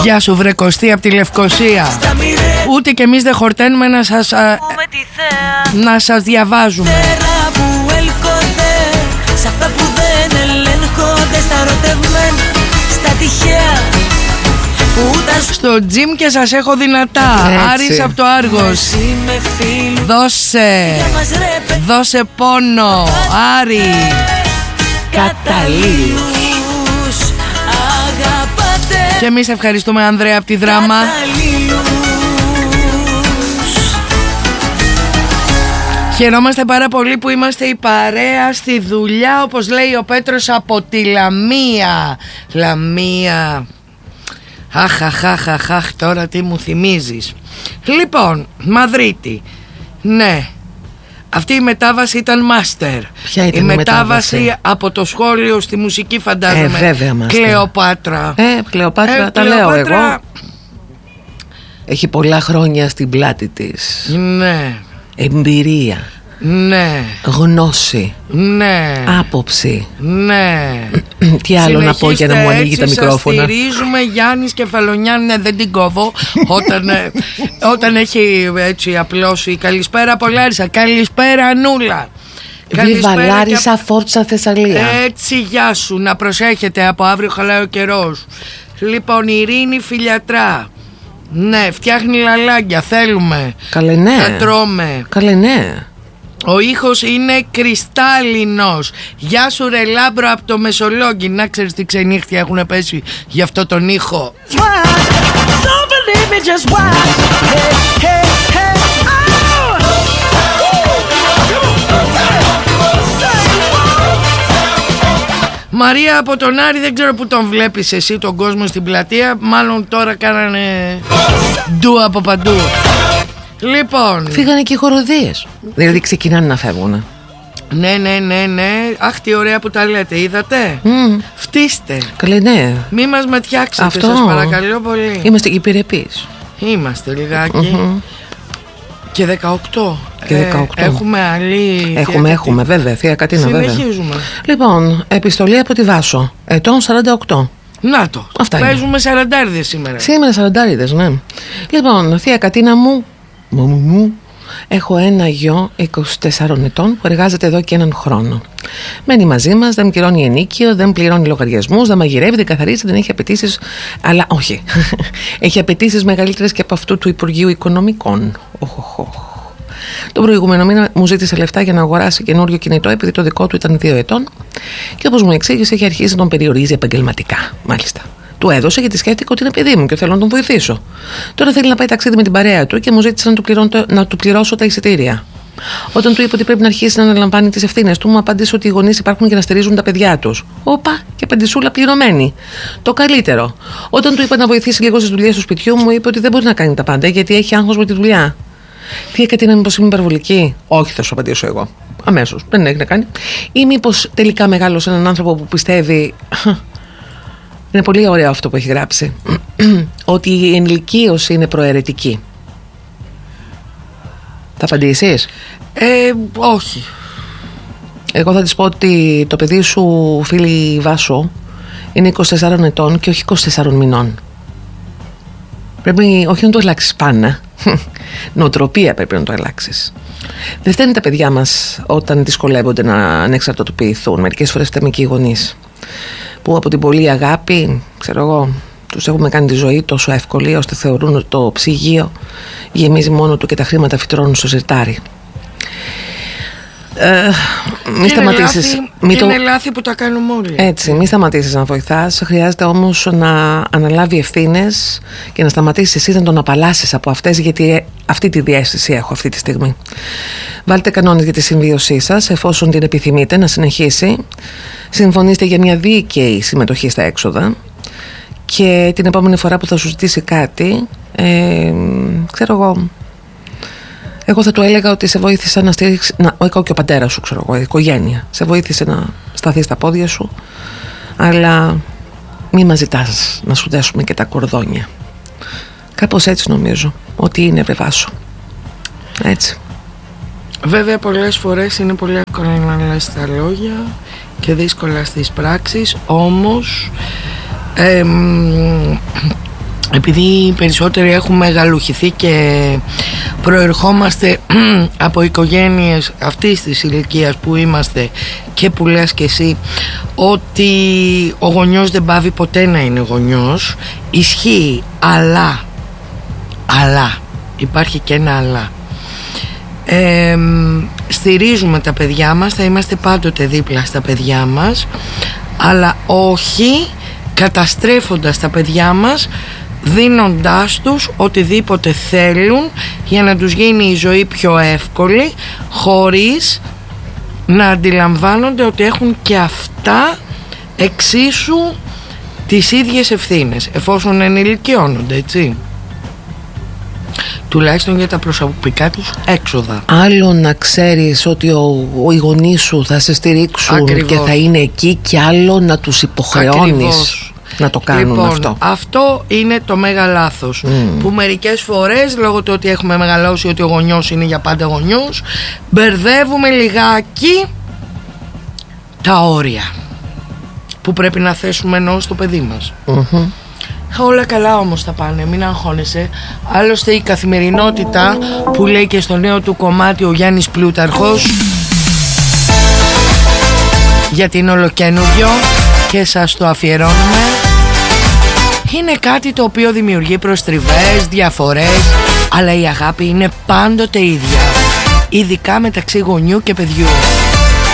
Γεια σου βρε Κωστή από τη Λευκοσία. Ούτε κι εμείς δεν χορταίνουμε να σας διαβάζουμε. Σ' αυτά που δεν ελέγχονται, στα ερωτευμένα, στα τυχαία. Στο τζιμ και σας έχω δυνατά. Άρης από το Άργος. Δώσε πόνο Άρη. Καταλήλους αγαπάτε. Και εμείς ευχαριστούμε Ανδρέα από τη Δράμα. Χαιρόμαστε πάρα πολύ που είμαστε η παρέα στη δουλειά, όπως λέει ο Πέτρος από τη Λαμία. Λαμία. Αχ, τώρα τι μου θυμίζεις. Λοιπόν, Μαδρίτη. Ναι, αυτή η μετάβαση ήταν μάστερ. Ποια ήταν η μετάβαση από το σχόλιο στη μουσική, φαντάζομαι. Βέβαια, μάστερ. Κλεοπάτρα. Κλεοπάτρα, τα λέω εγώ. Έχει πολλά χρόνια στην πλάτη της. Ναι. Εμπειρία. Ναι. Γνώση. Ναι. Άποψη. Ναι. Τι άλλο να πω για να μου ανοίγει τα μικρόφωνα. Σας στηρίζουμε Γιάννης Κεφαλονιάν. Ναι, δεν την κόβω. Όταν έχει έτσι απλώσει. Καλησπέρα από Λάρισα. Καλησπέρα Ανούλα. Βίβα Λάρισα, Φόρτσα Θεσσαλία. Έτσι, γεια σου. Να προσέχετε, από αύριο χαλάει ο καιρός. Λοιπόν, Ειρήνη Φιλιατρά. Ναι, φτιάχνει λαλάγκια, θέλουμε. Καλέ ναι. Θα τρώμε. Καλέ ναι. Ο ήχος είναι κρυστάλλινος. Γεια σου ρε Λάμπρο από το Μεσολόγγι. Να ξέρεις τι ξενύχτια έχουν πέσει γι' αυτό τον ήχο. Μαρία από τον Άρη, δεν ξέρω που τον βλέπεις εσύ τον κόσμο στην πλατεία. Μάλλον τώρα κάνανε ντου από παντού. Λοιπόν, φύγανε και οι χοροδίες. Δηλαδή ξεκινάνε να φεύγουν. Ναι. Αχ, τι ωραία που τα λέτε, είδατε. Φτύστε. Καλέ ναι. Μη μας ματιάξετε. Αυτό. Σας παρακαλώ πολύ. Είμαστε και υπηρεπείς. Είμαστε λιγάκι. Και 18. Έχουμε άλλη. Έχουμε βέβαια, Θεία Κατίνα βέβαια. Συνεχίζουμε. Λοιπόν, επιστολή από τη Βάσο, ετών 48. Να το. Αυτά παίζουμε σαραντάριδες σήμερα. Σήμερα σαραντάριδες, ναι. Λοιπόν, Θεία Κατίνα μου, έχω ένα γιο 24 ετών που εργάζεται εδώ και έναν χρόνο. Μένει μαζί μας, δεν πληρώνει ενίκιο, δεν πληρώνει λογαριασμούς, δεν μαγειρεύει, δεν καθαρίζει, δεν έχει απαιτήσεις. Αλλά όχι. Έχει απαιτήσεις μεγαλύτερες και από αυτού του Υπουργείου Οικονομικών. Τον προηγούμενο μήνα μου ζήτησε λεφτά για να αγοράσει καινούριο κινητό, επειδή το δικό του ήταν 2 ετών. Και όπως μου εξήγησε, έχει αρχίσει να τον περιορίζει επαγγελματικά. Μάλιστα. Του έδωσε γιατί σκέφτηκα ότι είναι παιδί μου και θέλω να τον βοηθήσω. Τώρα θέλει να πάει ταξίδι με την παρέα του και μου ζήτησε να του πληρώσω τα εισιτήρια. Όταν του είπα ότι πρέπει να αρχίσει να αναλαμβάνει τις ευθύνες του, μου απάντησε ότι οι γονείς υπάρχουν για να στηρίζουν τα παιδιά τους. Όπα, και πεντισούλα πληρωμένη. Το καλύτερο. Όταν του είπα να βοηθήσει λίγο στις δουλειές του σπιτιού, μου είπε ότι δεν μπορεί να κάνει τα πάντα γιατί έχει άγχος με τη δουλειά. Τι έκανα, μήπως είμαι υπερβολική? Όχι, θα σου απαντήσω εγώ. Αμέσως. Δεν έχει να κάνει. Ή μήπως τελικά μεγάλωσε έναν άνθρωπο που πιστεύει. Είναι πολύ ωραίο αυτό που έχει γράψει. Ότι η ενηλικίωση είναι προαιρετική. Θα απαντήσεις? Όχι. Εγώ θα της πω ότι το παιδί σου, φίλη Βάσο, είναι 24 ετών και όχι 24 μηνών. Πρέπει όχι να το αλλάξεις πάνω. Νοοτροπία πρέπει να το αλλάξεις. Δεν φταίνουν τα παιδιά μας όταν δυσκολεύονται να ανεξαρτητοποιηθούν. Μερικές φορές φταίμε και οι γονείς, που από την πολλή αγάπη, ξέρω εγώ, τους έχουμε κάνει τη ζωή τόσο εύκολη ώστε θεωρούν ότι το ψυγείο γεμίζει μόνο του και τα χρήματα φυτρώνουν στο σιρτάρι. Μη σταματήσεις. Είναι λάθη που τα κάνουμε όλοι. Έτσι, μη σταματήσεις να βοηθάς. Χρειάζεται όμως να αναλάβει ευθύνες και να σταματήσεις εσύ να τον απαλλάσσεις από αυτές, γιατί αυτή τη διαίσθηση έχω αυτή τη στιγμή. Βάλτε κανόνες για τη συμβίωσή σας, εφόσον την επιθυμείτε να συνεχίσει. Συμφωνήστε για μια δίκαιη συμμετοχή στα έξοδα. Και την επόμενη φορά που θα σου ζητήσει κάτι, ξέρω εγώ θα του έλεγα ότι σε βοήθησε να στηρίξει, εγώ και ο πατέρας σου, ξέρω εγώ, η οικογένεια σε βοήθησε να σταθεί στα πόδια σου, αλλά μη μας ζητάς να σου δέσουμε και τα κορδόνια. Κάπως έτσι νομίζω ότι είναι, Βάσο. Έτσι. Βέβαια πολλές φορές είναι πολύ εύκολο να λες τα λόγια και δύσκολα στις πράξεις, όμως επειδή οι περισσότεροι έχουμε μεγαλουχηθεί και προερχόμαστε από οικογένειες αυτής της ηλικίας που είμαστε και που λες και εσύ ότι ο γονιός δεν πάβει ποτέ να είναι γονιός, ισχύει, αλλά υπάρχει και ένα αλλά. Στηρίζουμε τα παιδιά μας, θα είμαστε πάντοτε δίπλα στα παιδιά μας, αλλά όχι καταστρέφοντας τα παιδιά μας, δίνοντάς τους οτιδήποτε θέλουν για να τους γίνει η ζωή πιο εύκολη, χωρίς να αντιλαμβάνονται ότι έχουν και αυτά εξίσου τις ίδιες ευθύνες, εφόσον ενηλικιώνονται, έτσι, τουλάχιστον για τα προσωπικά τους έξοδα. Άλλο να ξέρεις ότι οι γονείς σου θα σε στηρίξουν. Ακριβώς. Και θα είναι εκεί, και άλλο να τους υποχρεώνεις. Ακριβώς. Να το κάνουν. Λοιπόν, αυτό. Αυτό είναι το μέγα λάθος που μερικές φορές, λόγω του ότι έχουμε μεγαλώσει ότι ο γονιός είναι για πάντα γονιός, μπερδεύουμε λιγάκι τα όρια που πρέπει να θέσουμε ενώ στο παιδί μας. Όλα καλά όμως θα πάνε, μην αγχώνεσαι. Άλλωστε η καθημερινότητα που λέει και στο νέο του κομμάτι ο Γιάννης Πλούταρχος, γιατί είναι ολοκαίνουργιο και σας το αφιερώνουμε, είναι κάτι το οποίο δημιουργεί προστριβές, διαφορές, αλλά η αγάπη είναι πάντοτε ίδια, ειδικά μεταξύ γονιού και παιδιού.